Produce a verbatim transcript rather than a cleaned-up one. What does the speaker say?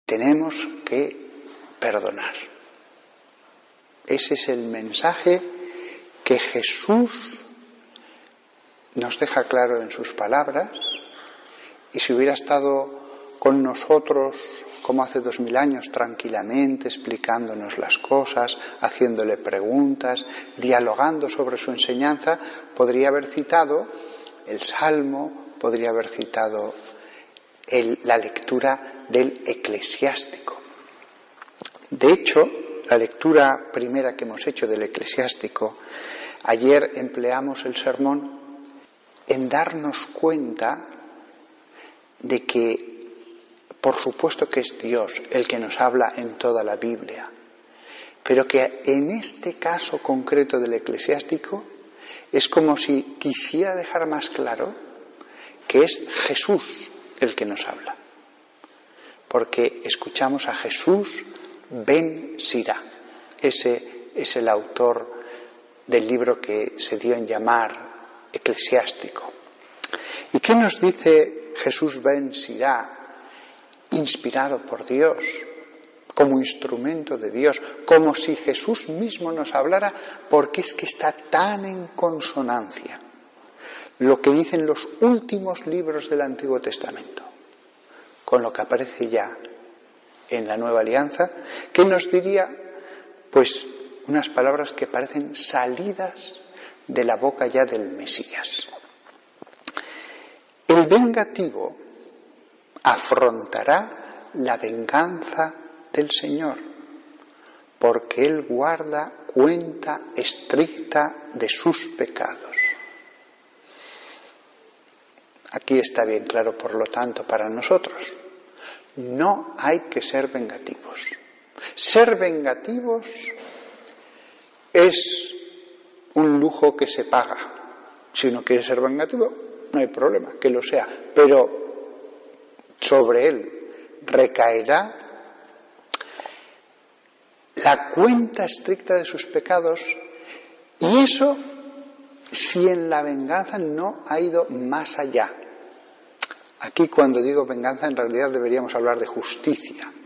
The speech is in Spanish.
Tenemos que perdonar. Ese es el mensaje que Jesús nos deja claro en sus palabras, y si hubiera estado con nosotros como hace dos mil años, tranquilamente explicándonos las cosas, haciéndole preguntas, dialogando sobre su enseñanza, podría haber citado el Salmo, podría haber citado el, la lectura del Eclesiástico. De hecho, la lectura primera que hemos hecho del Eclesiástico, ayer empleamos el sermón en darnos cuenta de que, por supuesto que es Dios el que nos habla en toda la Biblia, pero que en este caso concreto del Eclesiástico es como si quisiera dejar más claro que es Jesús el que nos habla, porque escuchamos a Jesús Ben Sirá. Ese es el autor del libro que se dio en llamar Eclesiástico. ¿Y qué nos dice Jesús Ben Sirá, inspirado por Dios, como instrumento de Dios, como si Jesús mismo nos hablara, porque es que está tan en consonancia lo que dicen los últimos libros del Antiguo Testamento con lo que aparece ya en la Nueva Alianza, que nos diría, pues, unas palabras que parecen salidas de la boca ya del Mesías. El vengativo afrontará la venganza del Señor, porque Él guarda cuenta estricta de sus pecados. Aquí está bien claro, por lo tanto, para nosotros, no hay que ser vengativos. Ser vengativos es un lujo que se paga. Si uno quiere ser vengativo, no hay problema, que lo sea, pero sobre él recaerá la cuenta estricta de sus pecados, y eso si en la venganza no ha ido más allá. Aquí, cuando digo venganza, en realidad deberíamos hablar de justicia.